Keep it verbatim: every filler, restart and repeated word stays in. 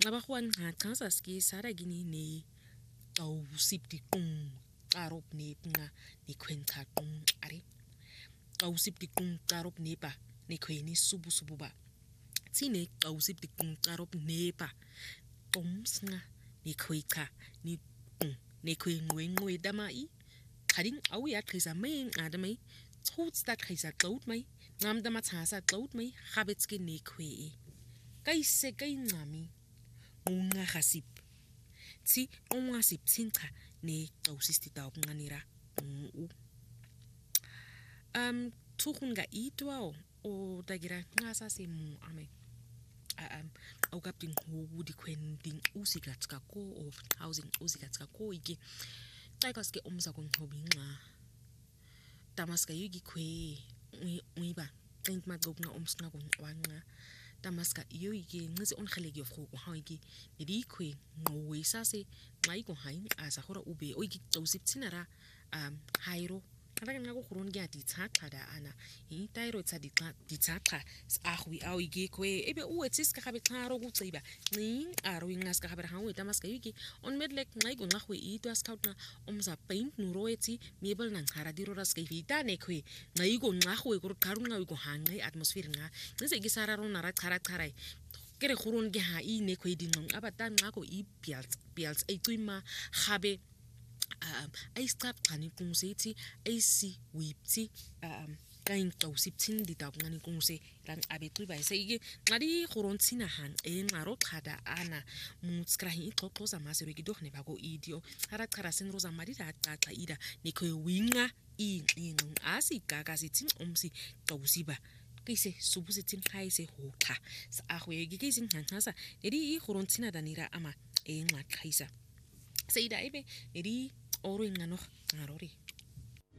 Abakhwan ngachaza ski sara gini ne au sipti kum arop ne nga ne kwenka kum ari au sipti kum arop ne pa ne kweni subu subu ba tine au sipti kum arop ne pa kum snga ne kweka ni kum ne kwen ngwe ngwe damai kading au ya krisa mai adamai tut sta krisa cloud mai ngam dama tsasa cloud mai habetske ne kwe kai se kai ngami unga khasip si unga sip tsinka ne tausisti tau nganira u um tukhunga itwa o dagira ngasa se mu ame um au kapting hu di kwen ding usigatska ko of housing usigatska ko iki taikaske umza ko ngobinga tamaska yugi kwe uiba think ma gobna umsna ko ngwanqa tamaska iyo iki ngisi ongelegi of go ha iki di kwe ngowisa se ngai ko hain asa hora ube o iki tosip tsinara um hairo kada nga go khurun gya di tsaka da ana hi tairo tsa di di tsaka ahwi au iki kwe ebe u etsis ka khabe tlaro go tsiba ning aro ingas ka khabe ha u tamaska yuki on medlek ngai go ngahwe i to scout na umza paint nuro etsi mebel nang khara di roras ke vita ne kwe ngai go ngahwe go karun ngai go hangai atmosphere nga ngise gisara ro nara khara khara kere khurun ge ha I ne kwe dingong abata ngako I pials pials e tuima khabe um I stop kani kumseti I si wipti um kain tausiptin di tap ngani kumse ran abetu ba se ige ngadi khorontsina han e ngaro khada ana mutskrahi ixoxoza masero gido ne bago idio ara khara sen roza mari ra xaxa ida ne kwe winga ingqingqi asikaga sithi umsi tausiba kise subusitin khaise hokha sa ahwe gigizin hanhasa edi khorontsina danira ama e ngaqhaisa seida ebe edi oro ngano ngarori